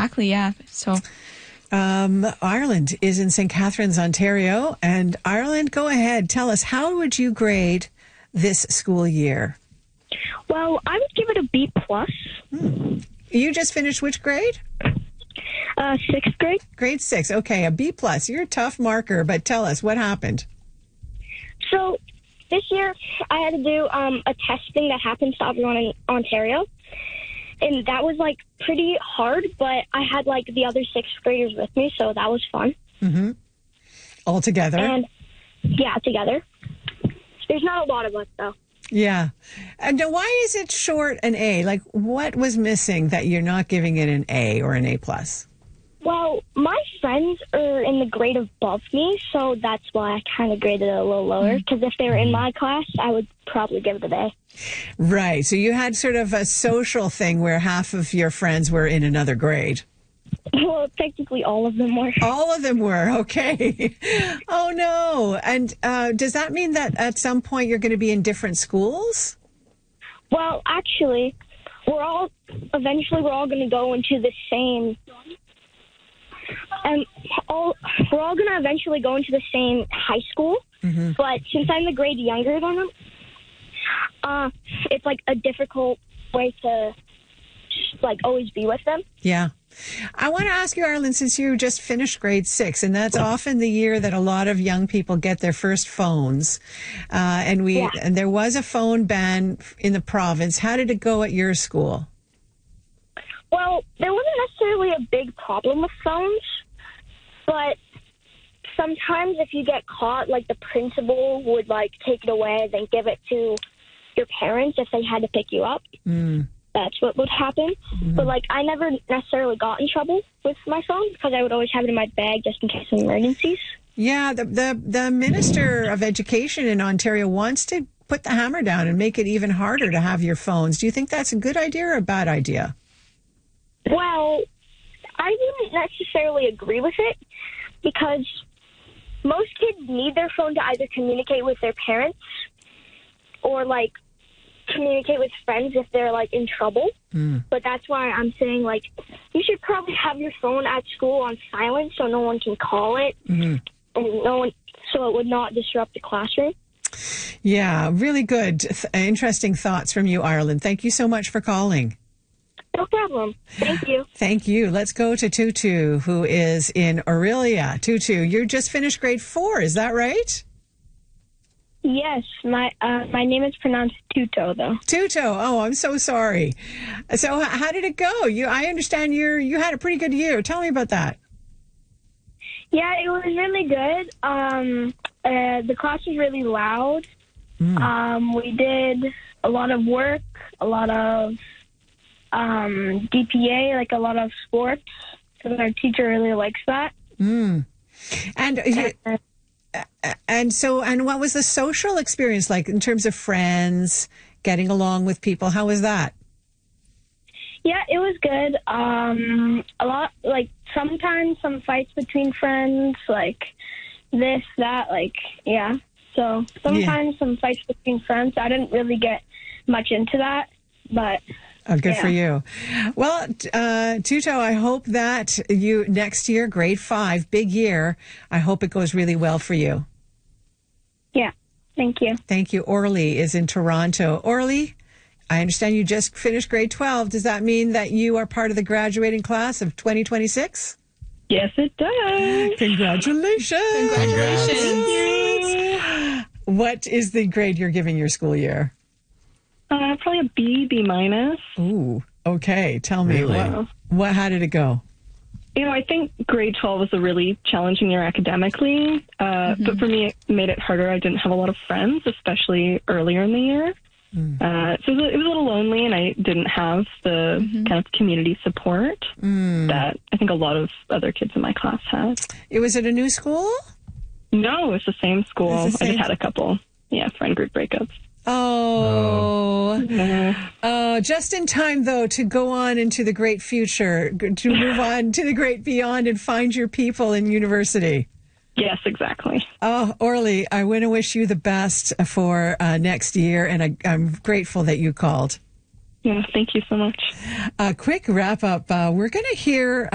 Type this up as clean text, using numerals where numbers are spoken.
exactly. Yeah. So Ireland is in St. Catharines, Ontario. And Ireland, go ahead. Tell us, how would you grade this school year? Well, I would give it a B+. You just finished which grade? Sixth grade. Grade 6. Okay, a B+. You're a tough marker, but tell us, what happened? So this year I had to do a testing that happens to everyone in Ontario. And that was, like, pretty hard, but I had, like, the other sixth graders with me, so that was fun. Mm-hmm. All together? And, yeah, together. There's not a lot of us, though. Yeah. And now, why is it short an A? Like, what was missing that you're not giving it an A or an A+? Well, my friends are in the grade above me, so that's why I kind of graded it a little lower. Because if they were in my class, I would probably give it an A. Right. So you had sort of a social thing where half of your friends were in another grade. Well, technically all of them were. All of them were. Okay. Oh, no. And does that mean that at some point you're going to be in different schools? Well, actually, we're all going to go into the same... we're all going to eventually go into the same high school, but since I'm the grade younger than them, it's like a difficult way to like always be with them. Yeah. I want to ask you, Ireland, since you just finished grade 6, and that's often the year that a lot of young people get their first phones, and there was a phone ban in the province. How did it go at your school? Well, there wasn't necessarily a big problem with phones, but sometimes if you get caught, like the principal would like take it away and then give it to your parents if they had to pick you up. That's what would happen. But like I never necessarily got in trouble with my phone because I would always have it in my bag just in case of emergencies. Yeah, the Minister of Education in Ontario wants to put the hammer down and make it even harder to have your phones. Do you think that's a good idea or a bad idea? Well, I wouldn't necessarily agree with it because most kids need their phone to either communicate with their parents or, like, communicate with friends if they're, like, in trouble. But that's why I'm saying, like, you should probably have your phone at school on silent so no one can call it and so it would not disrupt the classroom. Yeah, really good, interesting thoughts from you, Ireland. Thank you so much for calling. No problem. Thank you. Thank you. Let's go to Tutu, who is in Aurelia. Tutu, you just finished grade 4, is that right? Yes, my name is pronounced Tuto, though. Tuto. Oh, I'm so sorry. So, how did it go? I understand you had a pretty good year. Tell me about that. Yeah, it was really good. The class was really loud. We did a lot of work, a lot of DPA, like a lot of sports, because our teacher really likes that. And what was the social experience like in terms of friends, getting along with people? How was that? Yeah, it was good. A lot, like sometimes some fights between friends, like this, that, like, yeah. So sometimes some fights between friends. I didn't really get much into that, but... Oh, good for you. Well, Tuto, I hope that you next year, grade 5, big year, I hope it goes really well for you. Yeah, thank you. Thank you. Orly is in Toronto. Orly, I understand you just finished grade 12. Does that mean that you are part of the graduating class of 2026? Yes, it does. Congratulations. Congratulations. What is the grade you're giving your school year? Probably a B minus. Ooh, okay. Tell me, Really? how did it go? I think grade 12 was a really challenging year academically, but for me, it made it harder. I didn't have a lot of friends, especially earlier in the year. So it was a little lonely, and I didn't have the kind of community support that I think a lot of other kids in my class had. Was it a new school? No, it's the same school. I just had a couple, friend group breakups. Just in time, though, to go on into the great future, to move on to the great beyond and find your people in university. Yes, exactly. Oh, Orly, I want to wish you the best for next year, and I'm grateful that you called. Yeah, thank you so much. Quick wrap up. We're going to hear